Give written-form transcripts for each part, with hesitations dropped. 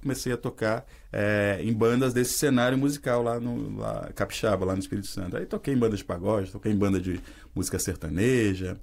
comecei a tocar em bandas desse cenário musical lá capixaba, lá no Espírito Santo. Aí toquei em banda de pagode, toquei em banda de música sertaneja,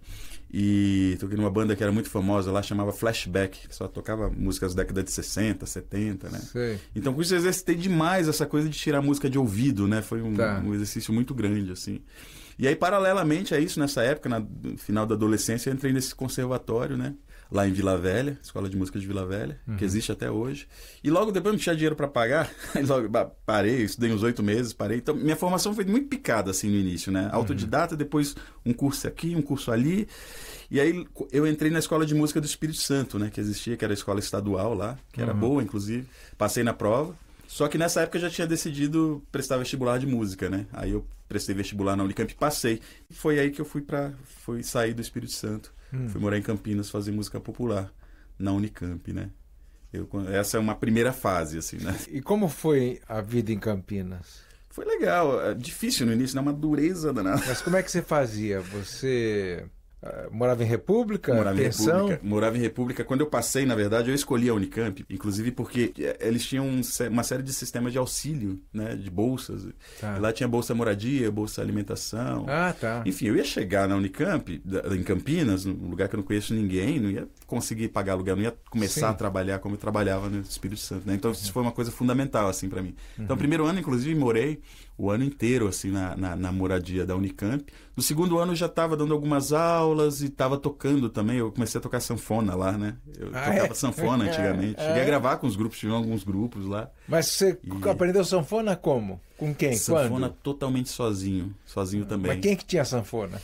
e toquei numa banda que era muito famosa lá, chamava Flashback, que só tocava músicas da década de 60, 70, né? Sei. Então com isso eu exercitei demais essa coisa de tirar música de ouvido, né? Foi um exercício muito grande, assim. E aí, paralelamente a isso, nessa época, no final da adolescência, eu entrei nesse conservatório, né? Lá em Vila Velha, Escola de Música de Vila Velha, que existe até hoje. E logo depois não tinha dinheiro para pagar, aí logo parei, estudei uns 8 meses, parei. Então, minha formação foi muito picada, assim, no início, né? Autodidata, depois um curso aqui, um curso ali. E aí eu entrei na Escola de Música do Espírito Santo, né? Que existia, que era a escola estadual lá, que era boa, inclusive. Passei na prova. Só que nessa época eu já tinha decidido prestar vestibular de música, né? Aí eu prestei vestibular na Unicamp e passei. Foi aí que eu fui sair do Espírito Santo. Fui morar em Campinas, fazer música popular na Unicamp, né? Essa é uma primeira fase, assim, né? E como foi a vida em Campinas? Foi legal, difícil no início, né? Uma dureza danada. Mas como é que você fazia? Você morava em República? Morava em República. Quando eu passei, na verdade, eu escolhi a Unicamp, inclusive porque eles tinham uma série de sistemas de auxílio, né, de bolsas. Tá. Lá tinha bolsa moradia, bolsa alimentação. Ah, tá. Enfim, eu ia chegar na Unicamp, em Campinas, num lugar que eu não conheço ninguém, não ia conseguir pagar aluguel, não ia começar a trabalhar como eu trabalhava no Espírito Santo, né? Então isso foi uma coisa fundamental, assim, para mim. Então, o primeiro ano, inclusive, morei o ano inteiro, assim, na moradia da Unicamp. No segundo ano, eu já estava dando algumas aulas e estava tocando também. Eu comecei a tocar sanfona lá, né? Eu tocava sanfona antigamente. Cheguei a gravar com os grupos, tive alguns grupos lá. Mas você aprendeu sanfona como? Com quem? Sanfona Quando? totalmente sozinho também. Mas quem que tinha sanfona?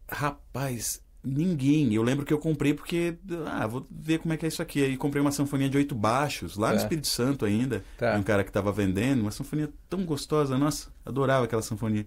Rapaz, ninguém. Eu lembro que eu comprei porque, vou ver como é que é isso aqui. Aí comprei uma sanfoninha de 8 baixos, lá no Espírito Santo ainda. Um cara que estava vendendo, uma sanfoninha tão gostosa. Nossa, adorava aquela sanfoninha.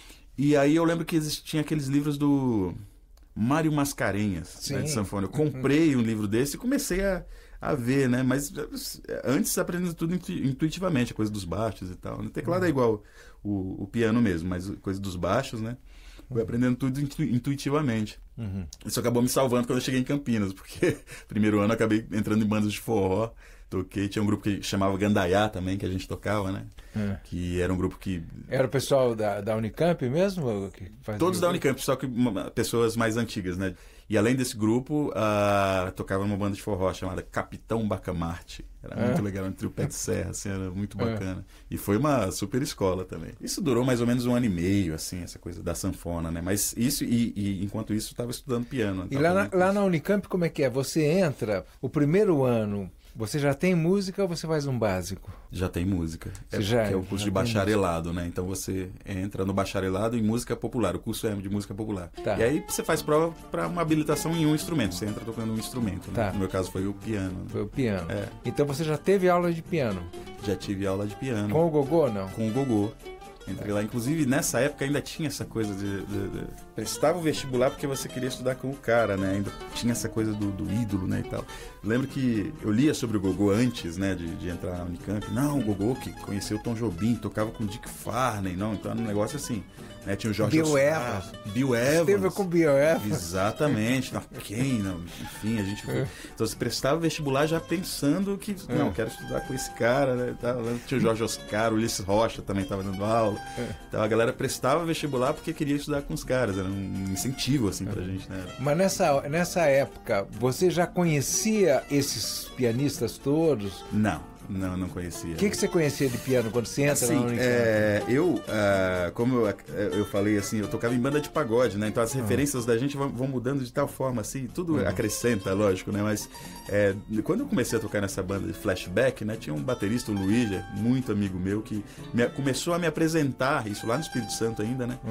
E aí eu lembro que tinha aqueles livros do Mário Mascarenhas, né, de sanfona. Eu comprei um livro desse e comecei a ver, né? Mas antes aprendendo tudo intuitivamente, a coisa dos baixos e tal. O teclado é igual o piano mesmo, mas a coisa dos baixos, né? Fui aprendendo tudo intuitivamente. Isso acabou me salvando quando eu cheguei em Campinas, porque primeiro ano eu acabei entrando em bandas de forró. Toquei, tinha um grupo que chamava Gandaiá também, que a gente tocava, né? Que era um grupo que... Era o pessoal da Unicamp mesmo? Todos da Unicamp, só que pessoas mais antigas, né? E além desse grupo, tocava numa banda de forró chamada Capitão Bacamarte. Era muito legal, um trio pé de serra, assim, era muito bacana. E foi uma super escola também. Isso durou mais ou menos 1 ano e meio, assim, essa coisa da sanfona, né? Mas isso, e enquanto isso, eu estava estudando piano. E lá na Unicamp, como é que é? Você entra, o primeiro ano... Você já tem música ou você faz um básico? Já tem música. Que é o curso de bacharelado, né? Então você entra no bacharelado em música popular. O curso é de música popular. Tá. E aí você faz prova para uma habilitação em um instrumento. Você entra tocando um instrumento. Né? Tá. No meu caso foi o piano. Foi o piano. Então você já teve aula de piano? Já tive aula de piano. Com o gogô ou não? Com o gogô. Entrei lá, inclusive nessa época ainda tinha essa coisa de prestava o vestibular porque você queria estudar com o cara, né? Ainda tinha essa coisa do ídolo, né, e tal. Lembro que eu lia sobre o gogô antes, né, de entrar na Unicamp. Não, o gogô que conheceu o Tom Jobim, tocava com o Dick Farney, não, então era um negócio assim, né? Tinha o Jorge Bill Evans. Bill Evans. Esteve com o Bill Evans. Exatamente. Não, quem, não, enfim, a gente... Então você prestava o vestibular já pensando que, não, quero estudar com esse cara, né? Tinha o Jorge Oscar, o Ulisses Rocha também estava dando aula. Então a galera prestava vestibular porque queria estudar com os caras, era um incentivo assim pra gente, né? Mas nessa época, você já conhecia esses pianistas todos? Não conhecia. O que você conhecia de piano quando você entra na Unicamp? Como eu falei assim, eu tocava em banda de pagode, né? Então as referências da gente vão mudando de tal forma, assim, tudo acrescenta, lógico, né? Mas quando eu comecei a tocar nessa banda de Flashback, né? Tinha um baterista, o Luigi, muito amigo meu, que começou a me apresentar, isso lá no Espírito Santo ainda, né?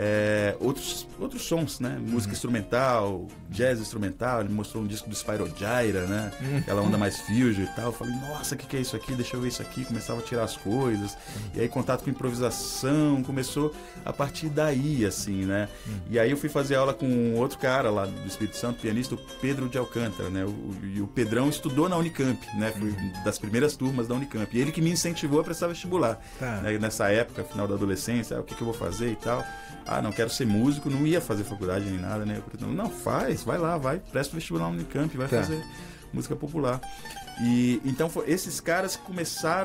Outros sons, né? Música instrumental, jazz instrumental, ele mostrou um disco do Spyro Gyra, né? Aquela onda mais fusion e tal. Eu falei, nossa, o que é isso aqui? Deixa eu ver isso aqui. Começava a tirar as coisas. E aí contato com improvisação começou a partir daí, assim, né? E aí eu fui fazer aula com outro cara lá do Espírito Santo, pianista, o Pedro de Alcântara, né? E o Pedrão estudou na Unicamp, né? Foi das primeiras turmas da Unicamp. E ele que me incentivou a prestar vestibular. Né? Nessa época, final da adolescência, o que eu vou fazer e tal. Não quero ser músico, não ia fazer faculdade nem nada, né? Não, vai lá, presta o vestibular na Unicamp, vai fazer música popular. E então esses caras começaram